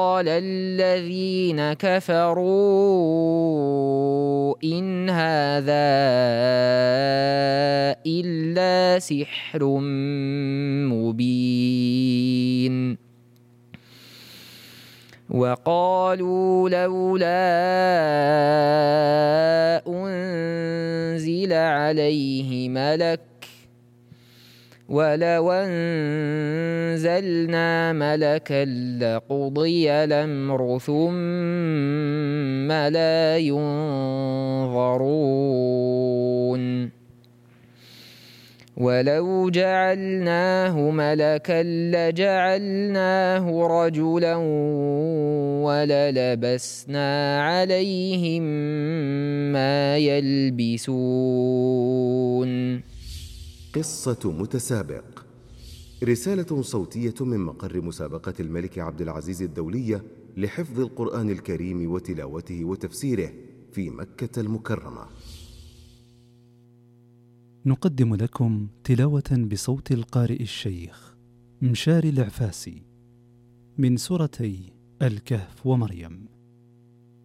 قال الذين كفروا إن هذا إلا سحر مبين وقالوا لولا أنزل عليه ملك ولو أنزلنا ملكا لقضي الأمر ثم لا ينظرون ولو جعلناه ملكا لجعلناه رجلا وللبسنا عليهم ما يلبسون. قصة متسابق، رسالة صوتية من مقر مسابقة الملك عبد العزيز الدولية لحفظ القرآن الكريم وتلاوته وتفسيره في مكة المكرمة. نقدم لكم تلاوة بصوت القارئ الشيخ مشاري العفاسي من سورتي الكهف ومريم.